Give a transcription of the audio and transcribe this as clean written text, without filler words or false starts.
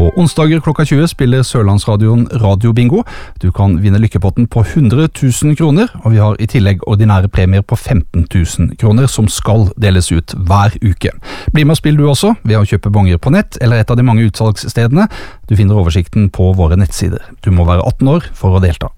På onsdager klokka 20 spiller Sørlandsradioen Radio Bingo. Du kan vinne lykkepotten på 100 000 kroner, og vi har i tillegg ordinære premier på 15 000 kroner som skal deles ut hver uke. Bli med og spill du også ved å kjøpe bonger på nett eller et av de mange utsalgsstedene. Du finner oversikten på våre nettsider. Du må være 18 år for å delta.